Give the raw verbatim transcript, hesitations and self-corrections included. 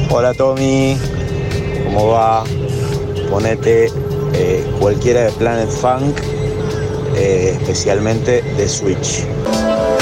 Hola Tommy, ¿cómo va? Ponete eh, cualquiera de Planet Funk, eh, especialmente de Switch.